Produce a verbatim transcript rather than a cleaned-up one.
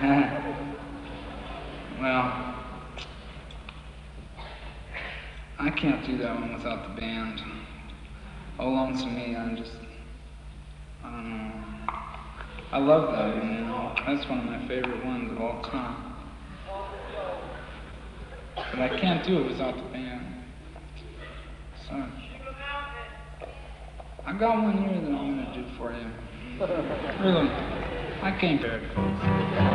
Well, I can't do that one without the band. Oh, Lonesome Me, I'm just, I don't know. I love that one, you know. That's one of my favorite ones of all time. But I can't do it without the band. So, I've got one here that I'm going to do for you. Really, I came prepared, folks.